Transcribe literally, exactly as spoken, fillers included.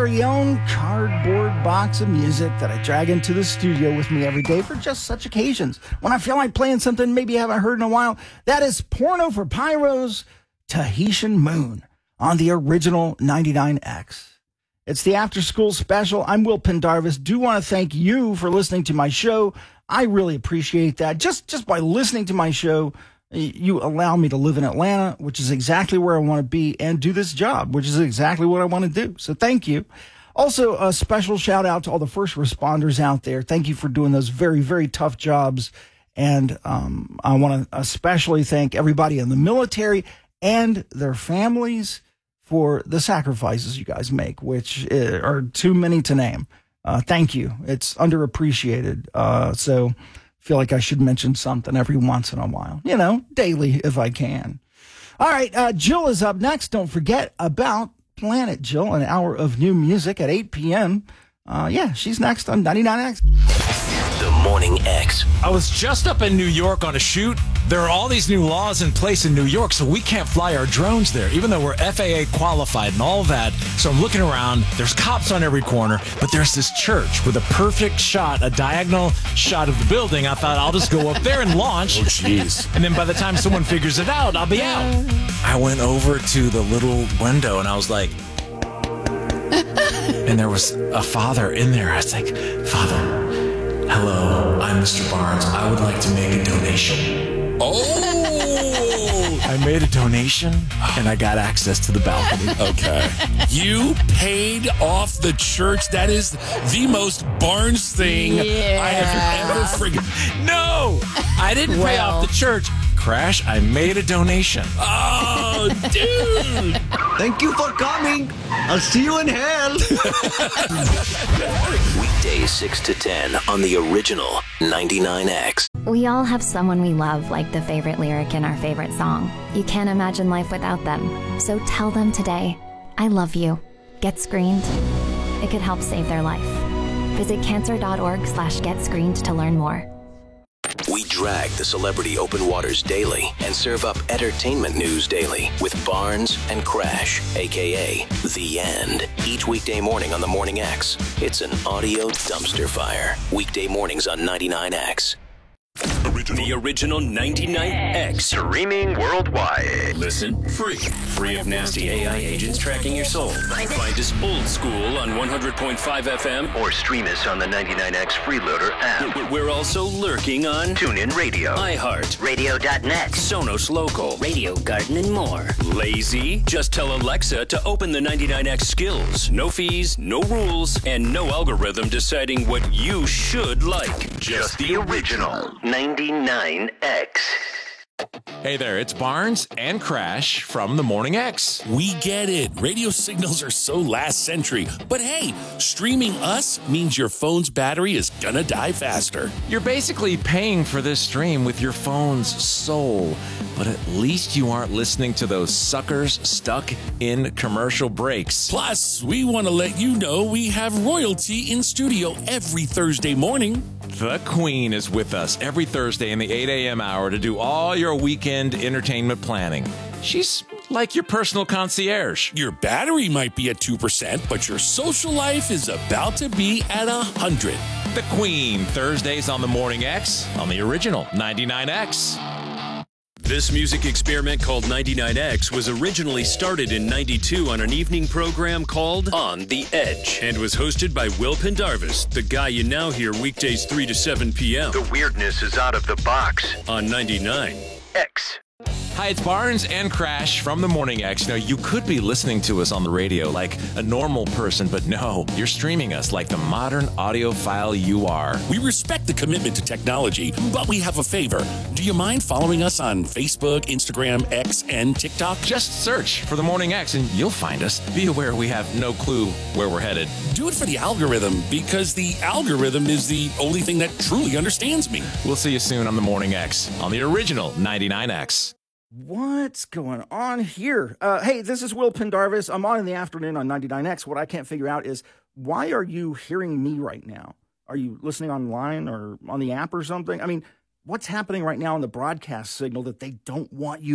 very own cardboard box of music that I drag into the studio with me every day for just such occasions. When I feel like playing something maybe you haven't heard in a while, that is Porno for Pyro's Tahitian Moon on the original ninety-nine X. It's the after school special. I'm Will Pendarvis. Do want to thank you for listening to my show. I really appreciate that. Just, just by listening to my show, you allow me to live in Atlanta, which is exactly where I want to be, and do this job, which is exactly what I want to do. So thank you. Also, a special shout out to all the first responders out there. Thank you for doing those very, very tough jobs. And um, I want to especially thank everybody in the military and their families for the sacrifices you guys make, which are too many to name. Uh, thank you. It's underappreciated. Uh, so feel like I should mention something every once in a while, you know, daily if I can. All right, uh, Jill is up next. Don't forget about Planet Jill, an hour of new music at eight p.m. Uh, yeah, she's next on ninety-nine X. The Morning X. I was just up in New York on a shoot. There are all these new laws in place in New York, so we can't fly our drones there, even though we're F A A qualified and all that. So I'm looking around. There's cops on every corner, but there's this church with a perfect shot, a diagonal shot of the building. I thought I'll just go up there and launch. Oh, jeez. And then by the time someone figures it out, I'll be out. I went over to the little window, and I was like... and there was a father in there. I was like, Father... Hello, I'm Mister Barnes. I would like to make a donation. Oh! I made a donation, and I got access to the balcony. Okay. You paid off the church. That is the most Barnes thing yeah. I have ever forgotten. No! I didn't pay Well. off the church. Crash, I made a donation. Oh, dude! Thank you for coming. I'll see you in hell. Weekdays six to ten on the original ninety-nine X. We all have someone we love, like the favorite lyric in our favorite song. You can't imagine life without them. So tell them today, I love you. Get screened. It could help save their life. Visit cancer.org slash get screened to learn more. We drag the celebrity open waters daily and serve up entertainment news daily with Barnes and Crash, a k a. The End. Each weekday morning on the Morning X, it's an audio dumpster fire. Weekday mornings on ninety-nine X. Original. The original ninety-nine X. Streaming worldwide. Listen free. Free of nasty A I agents tracking your soul. Find us old school on one hundred point five F M. Or stream us on the ninety-nine X Freeloader app. We're also lurking on TuneIn Radio, iHeart, Radio dot net, Sonos Local, Radio Garden, and more. Lazy? Just tell Alexa to open the ninety-nine X skills. No fees, no rules, and no algorithm deciding what you should like. Just, Just the original ninety-nine X. Hey there, it's Barnes and Crash from the Morning X. We get it. Radio signals are so last century. But hey, streaming us means your phone's battery is gonna die faster. You're basically paying for this stream with your phone's soul. But at least you aren't listening to those suckers stuck in commercial breaks. Plus, we want to let you know we have royalty in studio every Thursday morning. The Queen is with us every Thursday in the eight a.m. hour to do all your weekend entertainment planning. She's like your personal concierge. Your battery might be at two percent, but your social life is about to be at one hundred. The Queen, Thursdays on the Morning X on the original ninety-nine X. This music experiment called ninety-nine X was originally started in ninety-two on an evening program called On the Edge and was hosted by Will Pendarvis, the guy you now hear weekdays three to seven p.m. The weirdness is out of the box. on ninety-nine X. Hi, it's Barnes and Crash from the Morning X. Now, you could be listening to us on the radio like a normal person, but no, you're streaming us like the modern audiophile you are. We respect the commitment to technology, but we have a favor. Do you mind following us on Facebook, Instagram, X, and TikTok? Just search for the Morning X and you'll find us. Be aware we have no clue where we're headed. Do it for the algorithm, because the algorithm is the only thing that truly understands me. We'll see you soon on the Morning X on the original ninety-nine X. What's going on here? Uh, hey, this is Will Pendarvis. I'm on in the afternoon on ninety-nine X. What I can't figure out is, why are you hearing me right now? Are you listening online or on the app or something? I mean, what's happening right now on the broadcast signal that they don't want you